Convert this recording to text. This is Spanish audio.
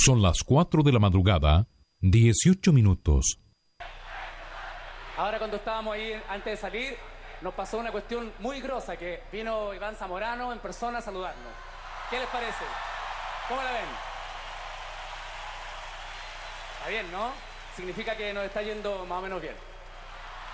Son las 4 de la madrugada, 18 minutos. Ahora cuando estábamos ahí antes de salir, nos pasó una cuestión muy grosa, que vino Iván Zamorano en persona a saludarnos. ¿Qué les parece? ¿Cómo la ven? Está bien, ¿no? Significa que nos está yendo más o menos bien.